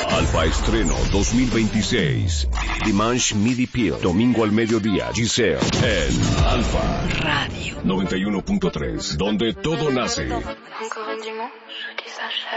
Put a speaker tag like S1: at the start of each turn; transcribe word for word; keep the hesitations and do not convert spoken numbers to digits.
S1: Alfa Estreno dos mil veintiséis. Dimanche Midi Peel. Domingo al mediodía. Giselle. En Alfa
S2: Radio
S1: noventa y uno punto tres. Donde todo nace.